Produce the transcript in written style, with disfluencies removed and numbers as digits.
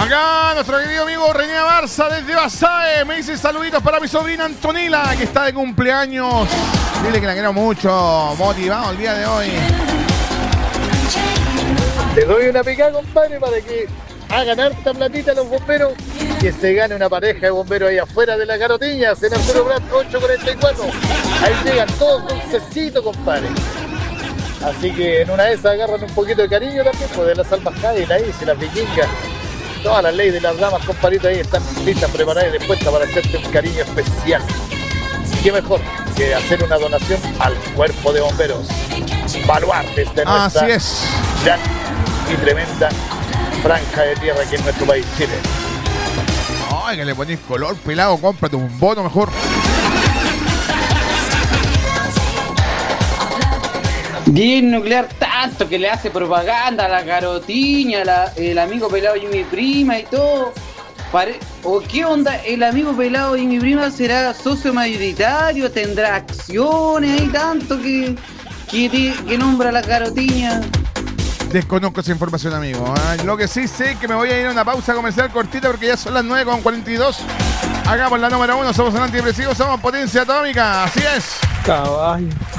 Acá nuestro querido amigo René Barza desde Basae me dice saluditos para mi sobrina Antonila, que está de cumpleaños. Dile que la quiero mucho, motivado el día de hoy. Le doy una picada, compadre, para que hagan harta platita a los bomberos, que se gane una pareja de bomberos ahí afuera de la Garotiña, en Arturo Prat 844. Ahí llegan todos dulcecitos, compadre. Así que en una de esas agarran un poquito de cariño también, pues de las almas Cádiz, la Isis, las vikingas, todas las leyes de las damas, compadrito, ahí están listas, preparadas y dispuestas para hacerte un cariño especial. ¿Qué mejor que hacer una donación al cuerpo de bomberos? Baluartes de nuestra Así es. gran y tremenda franja de tierra aquí en nuestro país, Chile. Ay, que le ponés color pelado, cómprate un bono mejor. Bien nuclear tanto que le hace propaganda a la Garotiña, el amigo pelado y mi prima y todo. ¿O qué onda? ¿El amigo pelado y mi prima será socio mayoritario? ¿Tendrá acciones ahí tanto que nombra a la Garotiña? Desconozco esa información, amigo. Lo que sí sé es que me voy a ir a una pausa comercial cortita porque ya son las 9:42. Hagamos la número 1, somos el antidepresivo, somos potencia atómica. Así es. Caballo.